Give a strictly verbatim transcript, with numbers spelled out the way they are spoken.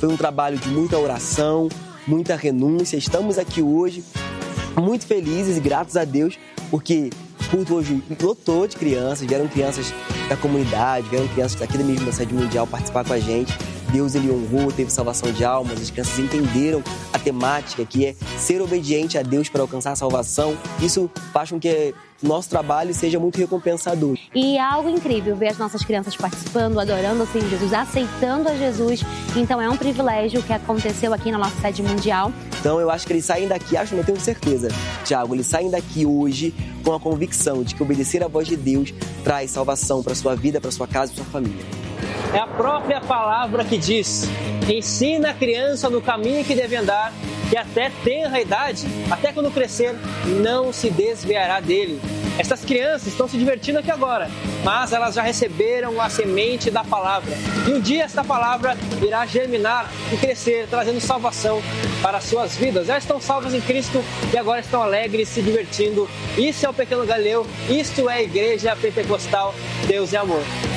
Foi um trabalho de muita oração, muita renúncia. Estamos aqui hoje muito felizes e gratos a Deus, porque o culto hoje lotou de crianças, vieram crianças da comunidade, vieram crianças daqui da mesma sede mundial participar com a gente. Deus, ele honrou, teve salvação de almas, as crianças entenderam a temática, que é ser obediente a Deus para alcançar a salvação. Isso faz com que nosso trabalho seja muito recompensador. E é algo incrível ver as nossas crianças participando, adorando o Senhor Jesus, aceitando a Jesus. Então é um privilégio que aconteceu aqui na nossa sede mundial. Então eu acho que eles saem daqui, acho, não tenho certeza, Tiago, eles saem daqui hoje com a convicção de que obedecer à voz de Deus traz salvação para sua vida, para sua casa e para sua família. É a própria palavra que diz: ensina a criança no caminho que deve andar, que até tenra idade, até quando crescer, não se desviará dele. Essas crianças estão se divertindo aqui agora, mas elas já receberam a semente da palavra. E um dia esta palavra irá germinar e crescer, trazendo salvação para as suas vidas. Elas estão salvas em Cristo e agora estão alegres, se divertindo. Isso é o Pequeno Galileu, isto é a Igreja Pentecostal. Deus é amor.